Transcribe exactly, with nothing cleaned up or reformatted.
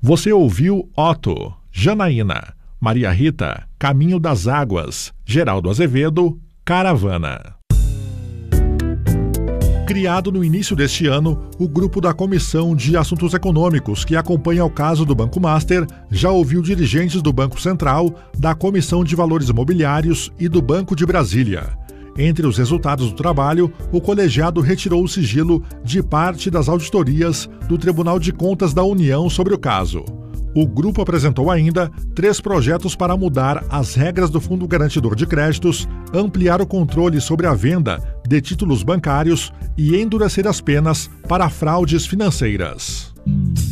Você ouviu Otto, Janaína, Maria Rita, Caminho das Águas, Geraldo Azevedo, Caravana. Criado no início deste ano, o grupo da Comissão de Assuntos Econômicos, que acompanha o caso do Banco Master, já ouviu dirigentes do Banco Central, da Comissão de Valores Imobiliários e do Banco de Brasília. Entre os resultados do trabalho, o colegiado retirou o sigilo de parte das auditorias do Tribunal de Contas da União sobre o caso. O grupo apresentou ainda três projetos para mudar as regras do Fundo Garantidor de Créditos, ampliar o controle sobre a venda de títulos bancários e endurecer as penas para fraudes financeiras.